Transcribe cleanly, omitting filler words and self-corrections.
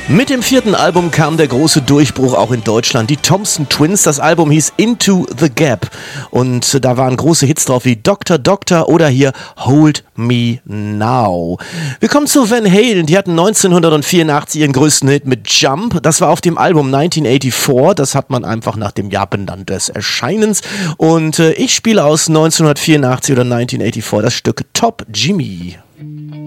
Mit dem 4. Album kam der große Durchbruch auch in Deutschland. Die Thompson Twins, das Album hieß Into the Gap. Und da waren große Hits drauf wie Dr. Doctor oder hier Hold Me Now. Wir kommen zu Van Halen. Die hatten 1984 ihren größten Hit mit Jump. Das war auf dem Album 1984. Das hat man einfach nach dem Jahr benannt des Erscheinens. Und ich spiele aus 1984 oder 1984 das Stück Top Jimmy.